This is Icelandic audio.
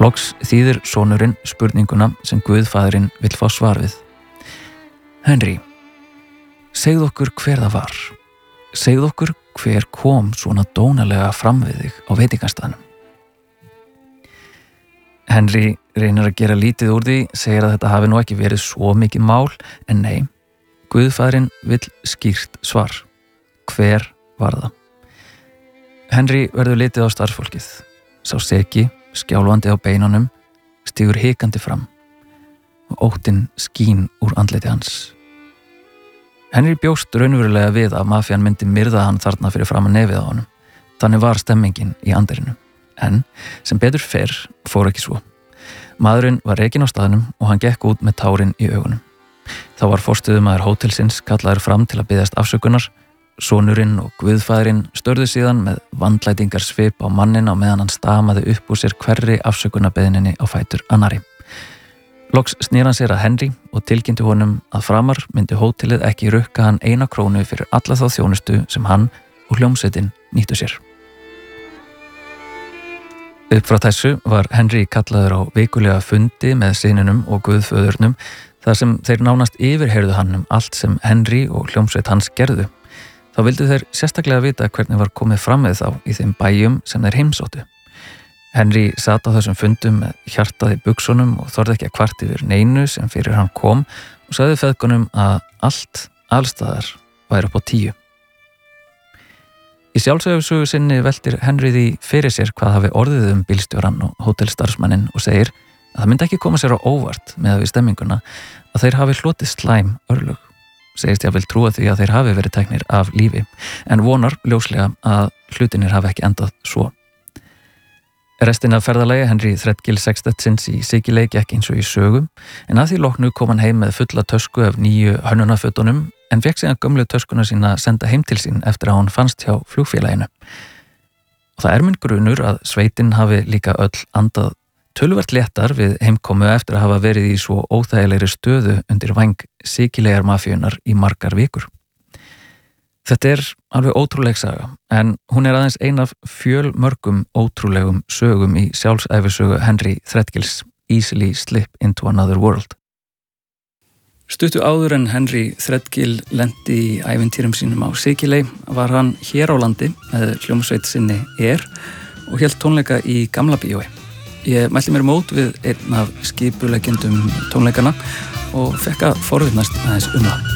Loks þýðir sonurinn spurninguna sem Guðfaðirinn vill fá svar við. Henry, segð okkur hver það var. Segð okkur hver kom svona dónalega fram við þig á veitingastaðnum. Henry reynir að gera lítið úr því, segir að þetta hafi nú ekki verið svo mikið mál, en nei, Guðfaðirinn vill skýrt svar. Hver var það? Henry verður litið á starfsfólkið, sá seki, skjálfandi á beinunum, stígur hikandi fram og óttinn skín úr andliti hans. Henry bjóst raunverulega við að mafían myndi myrða hann þarna fyrir framan nefið á honum. Þannig var stemmingin í andirinu. En sem betur fer fór ekki svo. Maðurinn var rekinn á staðnum og hann gekk út með tárin í augunum. Þá var forstöðumaður hótelsins kallaður fram til að biðjast afsökunar. Sonurinn og Guðfaðirinn störðu síðan með vandlætingar svip á manninn á meðan hann stamaði upp úr sér hverri afsökunarbeðninni á fætur annari. Loks snýr hann sér að Henry og tilkynnti honum að framar myndi hótelið ekki rukka hann 1 krónu fyrir alla þá þjónustu sem hann og hljómsveitin nýttu sér. Upp frá þessu var Henry kallaður á vikulega fundi með syninum og guðföðurnum þar sem þeir nánast yfirheyrðu hann allt sem Henry og hljómsveit hans gerðu. Þá vildu þeir sérstaklega vita hvernig var komið fram með þá í þeim bæjum sem þeir heimsóttu. Henry sat á þessum fundum með hjartað í buxunum og þorði ekki að kvarta yfir neinu sem fyrir hann kom og sagði feðgunum að allt, allstaðar, væri upp á 10. Í sjálfsögusögu sinni veltir Henry því fyrir sér hvað hafi orðið bílstjórann og hótelstarfsmanninn og segir að það myndi ekki koma sér á óvart með við stemminguna að þeir hafi hlotið slæm örlög. Segist ég að vil trúa því að þeir hafi verið teknir af lífi en vonar ljóslega að hlutinir hafi ekki endað svo. Restin af ferðalagi Henry Threadgill Sextetsins í Sikiley gekk eins og í sögu en að því loknu kom hann heim með fulla tösku af nýju hönnunarfötunum en fékk síðan gömlu töskuna sína senda heim til sín eftir að hún fannst hjá flugfélaginu. Og það minn grunur að sveitin hafi líka öll andað töluvert léttar við heimkomu eftir að hafa verið í svo óþægilegri stöðu undir væng Sikileyjar mafíunnar í margar vikur. Þetta alveg ótrúleg saga, en hún aðeins ein af fjölmörgum ótrúlegum sögum í sjálfsævisögu Henry Threadgills Easily Slip into Another World. Stuttu áður en Henry Threadgill lenti í ævintýrum sínum á Sikiley var hann hér á landi með hljómsveit sinni og hélt tónleika í Gamla bíói. Ég mælti mér mót við einn af skipuleggjendum tónleikana og fekk að forvitnast aðeins það.